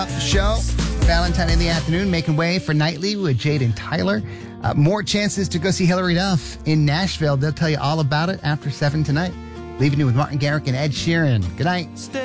Show, Valentine in the afternoon, making way for Nightly with Jade and Tyler. More chances to go see Hilary Duff in Nashville. They'll tell you all about it after 7 tonight. Leaving you with Martin Garrix and Ed Sheeran. Good night.